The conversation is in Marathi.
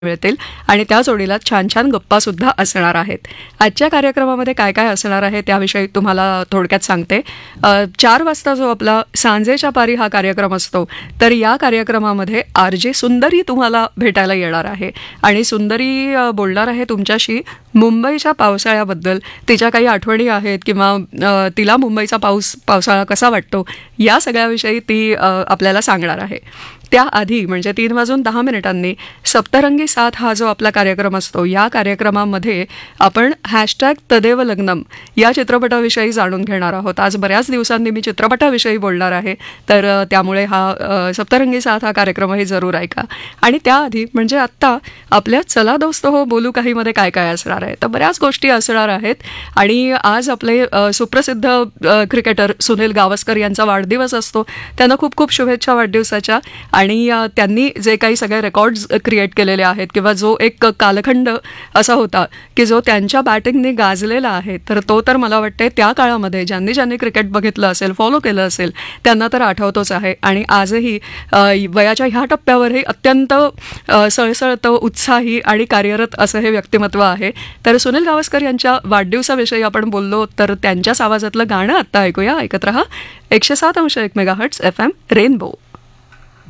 मिळतील आणि त्या जोडीला छान छान गप्पा सुद्धा असणार आहेत. आजच्या कार्यक्रमामध्ये काय काय असणार आहे त्याविषयी तुम्हाला थोडक्यात सांगते. 4 वाजता जो आपला सांजेच्या पारी हा कार्यक्रम असतो, तर या कार्यक्रमामध्ये RJ सुंदरी तुम्हाला भेटायला येणार आहे आणि सुंदरी बोलणार आहे तुमच्याशी मुंबईच्या पावसाळ्याबद्दल. तिच्या काही आठवणी आहेत किंवा तिला मुंबईचा पावसाळा कसा वाटतो या सगळ्याविषयी ती आपल्याला सांगणार आहे. त्याआधी म्हणजे 3:10 सप्तरंगी साथ हा जो आपला कार्यक्रम असतो, या कार्यक्रमामध्ये आपण #तदेव लग्नम या चित्रपटाविषयी जाणून घेणार आहोत. आज बऱ्याच दिवसांनी मी चित्रपटाविषयी बोलणार आहे, तर त्यामुळे हा सप्तरंगी साथ हा कार्यक्रमही जरूर ऐका. आणि त्याआधी म्हणजे आत्ता आपल्या चला दोस्त हो बोलू काहीमध्ये काय काय असणार आहे, तर बऱ्याच गोष्टी असणार आहेत. आणि आज आपले सुप्रसिद्ध क्रिकेटर सुनील गावस्कर यांचा वाढदिवस असतो. त्यांना खूप खूप शुभेच्छा वाढदिवसाच्या. आणि त्यांनी जे काही सगळे रेकॉर्ड्स क्रिएट केलेले आहेत किंवा जो एक कालखंड असा होता की जो त्यांच्या बॅटिंगने गाजलेला आहे, तर तो तर मला वाटते त्या काळामध्ये ज्यांनी क्रिकेट बघितलं असेल, फॉलो केलं असेल, त्यांना तर आठवतोच आहे. आणि आजही वयाच्या ह्या टप्प्यावरही अत्यंत सळसळतं, उत्साही आणि कार्यरत असं हे व्यक्तिमत्व आहे. तर सुनील गावस्कर यांच्या वाढदिवसाविषयी आपण बोललो, तर त्यांच्याच आवाजातलं गाणं आत्ता ऐकूया. ऐकत रहा 107.1 मेगाहर्ट्झ FM रेनबो.